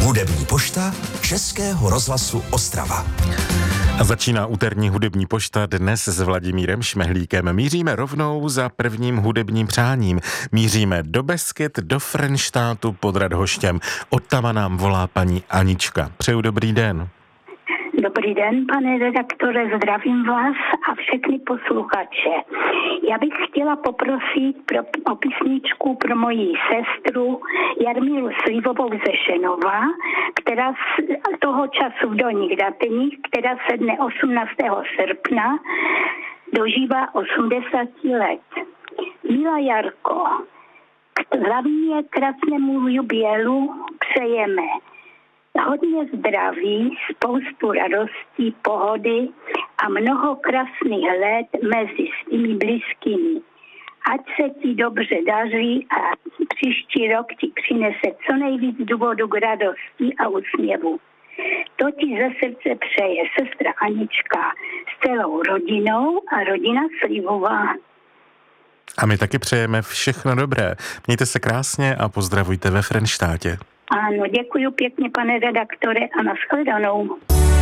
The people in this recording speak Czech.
Hudební pošta Českého rozhlasu Ostrava. A začíná úterní hudební pošta dnes s Vladimírem Šmehlíkem. Míříme rovnou za prvním hudebním přáním. Míříme do Beskyt, do Frenštátu pod Radhoštěm. Odtama nám volá paní Anička. Přeju dobrý den. Dobrý den, pane redaktore, zdravím vás a všechny posluchače. Já bych chtěla poprosit o písničku pro moji sestru Jarmilu Slivovou ze Šenova, která z toho času v Dolních Datyních, která se dne 18. srpna dožívá 80 let. Milá Jarko, k hlavně krásnému jubilu přejeme hodně zdraví, spoustu radostí, pohody a mnoho krásných let mezi svými blízkými. Ať se ti dobře daří a příští rok ti přinese co nejvíc důvodu k radosti a úsměvu. To ti ze srdce přeje sestra Anička s celou rodinou a rodina Slivová. A my taky přejeme všechno dobré. Mějte se krásně a pozdravujte ve Frenštátě. Ano, děkuji pěkně, pane redaktore, a nashledanou.